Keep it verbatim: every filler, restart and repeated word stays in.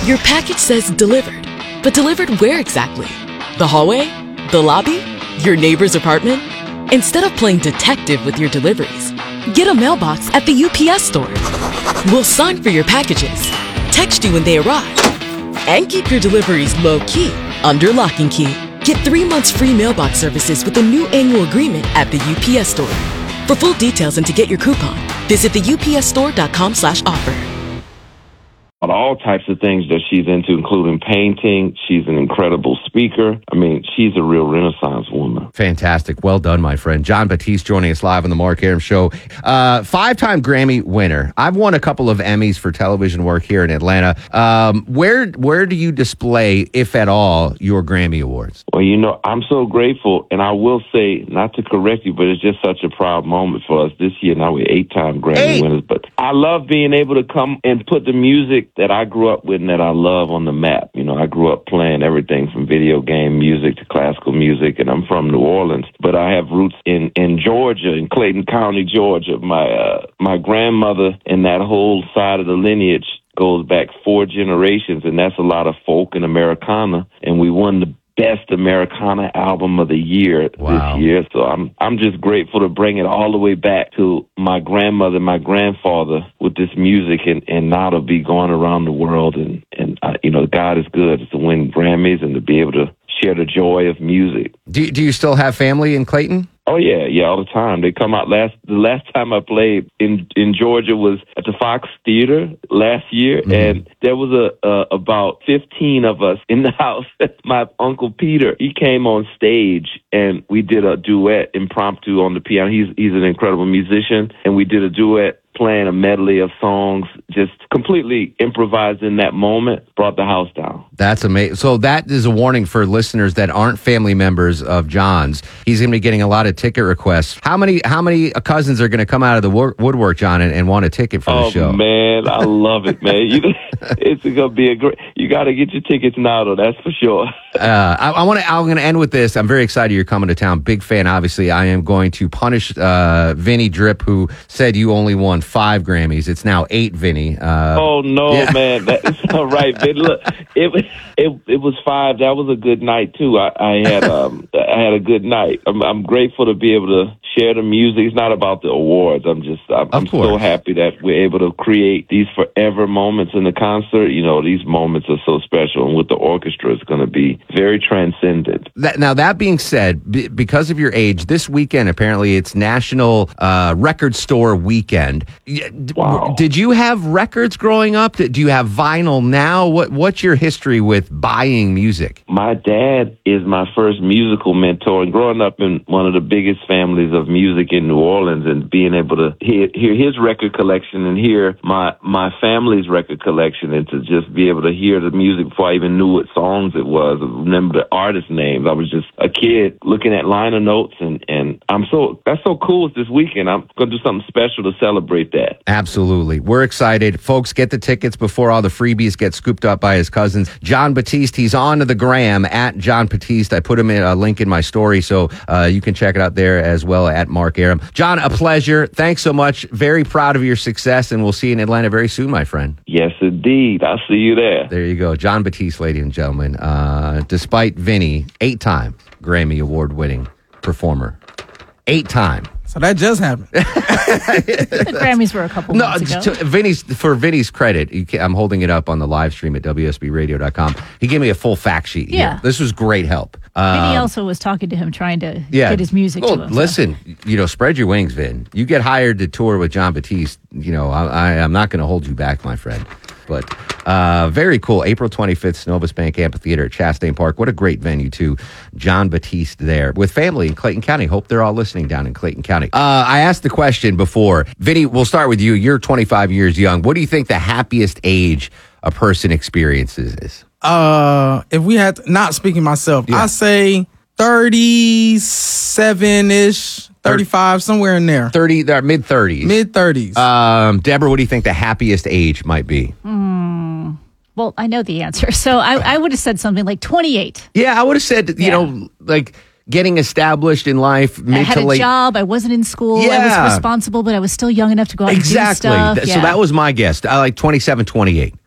Your package says delivered, but delivered where exactly? The hallway? The lobby? Your neighbor's apartment? Instead of playing detective with your deliveries, get a mailbox at the U P S store. We'll sign for your packages, text you when they arrive, and keep your deliveries low-key under lock and key. Get three months free mailbox services with a new annual agreement at the U P S store. For full details and to get your coupon, visit the U P S store dot com slash offer. All types of things that she's into, including painting. She's an incredible speaker. I mean, she's a real Renaissance woman. Fantastic. Well done, my friend. Jon Batiste joining us live on the Mark Arum Show. Uh, five-time Grammy winner. I've won a couple of Emmys for television work here in Atlanta. Um, where where do you display, if at all, your Grammy Awards? Well, you know, I'm so grateful, and I will say, not to correct you, but it's just such a proud moment for us this year. Now we're eight-time Grammy Eight. winners. But I love being able to come and put the music that I grew up with and that I love on the map. You know, I grew up playing everything from video game music to classical music, and I'm from New Orleans, but I have roots in, in Georgia, in Clayton County, Georgia. My uh, my grandmother and that whole side of the lineage goes back four generations, and that's a lot of folk and Americana, and we won the Best Americana Album of the Year Wow. this year. So I'm I'm just grateful to bring it all the way back to my grandmother, my grandfather with this music, and, and now to be going around the world. And, and uh, you know, God is good to win Grammys and to be able to share the joy of music. Do, do you still have family in Clayton? Oh, yeah, yeah, all the time. They come out last, the last time I played in, in Georgia was at the Fox Theater last year, mm-hmm. and there was a, uh, about fifteen of us in the house. My Uncle Peter, he came on stage, and we did a duet impromptu on the piano. He's, he's an incredible musician, and we did a duet playing a medley of songs, just completely improvised in that moment, brought the house down. That's amazing. So that is a warning for listeners that aren't family members of John's. He's going to be getting a lot of ticket requests. How many how many cousins are going to come out of the wor- woodwork, John, and, and want a ticket for oh, the show? Oh, man, I love it, man. You, it's going to be a great... You got to get your tickets now, though, that's for sure. uh, I, I want to. I'm going to end with this. I'm very excited you're coming to town. Big fan, obviously. I am going to punish uh, Vinny Drip, who said you only won five Grammys. It's now eight, Vinny. Uh, oh no, yeah. man, that's all right. Vinny. Look, it was it it was five. That was a good night too. I, I had um I had a good night. I'm, I'm grateful to be able to share the music. It's not about the awards. I'm just I'm, I'm so happy that we're able to create these forever moments in the concert. You know, these moments are so special, and with the orchestra, it's going to be very transcendent. That, now, that being said, b- because of your age, this weekend apparently it's National uh, Record Store Weekend. Wow. Did you have records growing up? Do you have vinyl now? What What's your history with buying music? My dad is my first musical mentor, and growing up in one of the biggest families of music in New Orleans, and being able to hear, hear his record collection and hear my my family's record collection, and to just be able to hear the music before I even knew what songs it was, remember the artist names. I was just a kid looking at liner notes, and, and I'm so that's so cool. It's this weekend. I'm going to do something special to celebrate that. Absolutely. We're excited. Folks, get the tickets before all the freebies get scooped up by his cousins. Jon Batiste, he's on to the gram at Jon Batiste. I put him in a link in my story, so uh, you can check it out there as well at Mark Arum. John, a pleasure. Thanks so much. Very proud of your success, and we'll see you in Atlanta very soon, my friend. Yes, indeed. I'll see you there. There you go. Jon Batiste, ladies and gentlemen. Uh, despite Vinny, eight-time Grammy Award-winning performer. Eight-time. So that just happened. The Grammys were a couple no, months ago. To Vinny's, for Vinny's credit, you can, I'm holding it up on the live stream at W S B radio dot com. He gave me a full fact sheet Yeah. here. This was great help. Vinny Um, also was talking to him, trying to yeah. get his music well, to him. listen, so. you know, spread your wings, Vin. You get hired to tour with Jon Batiste, you know, I, I, I'm not going to hold you back, my friend. But uh, very cool. April twenty-fifth, Synovus Bank Amphitheater at Chastain Park. What a great venue, too. Jon Batiste there with family in Clayton County. Hope they're all listening down in Clayton County. Uh, I asked the question before. Vinny, we'll start with you. You're twenty-five years young. What do you think the happiest age a person experiences is? Uh, if we had to, not speaking myself, Yeah. I say thirty-seven-ish, thirty-five, somewhere in there. thirty, they're mid-thirties. Mid-thirties. Um, Deborah, what do you think the happiest age might be? Mm, well, I know the answer. So I, I would have said something like twenty-eight. Yeah, I would have said, you Yeah. know, like getting established in life, mid I had to a late. job. I wasn't in school. I Yeah. was responsible, but I was still young enough to go out Exactly. and do stuff. Th- Yeah. So that was my guess. I like twenty-seven, twenty-eight.